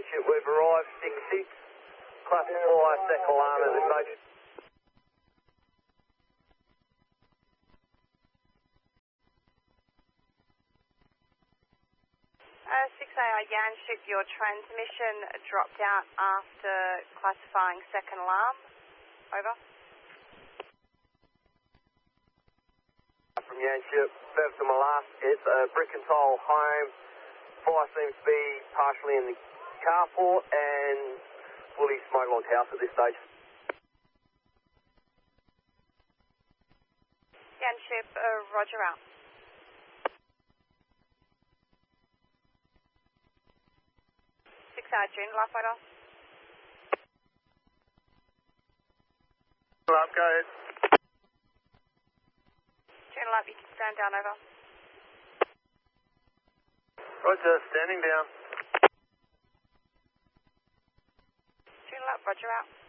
Yanship, we've arrived 6-6. Classify second alarm at this stage. 6AR Yanship, your transmission dropped out after classifying second alarm. Over. From Yanship, first to my last, it's a brick and tile home. Fire seems to be partially in the carport and fully smoke logged house at this stage. Yanship, roger out. June, live photo. Love, go ahead. June, live, you can stand down, over. Roger, standing down. June, live, roger out.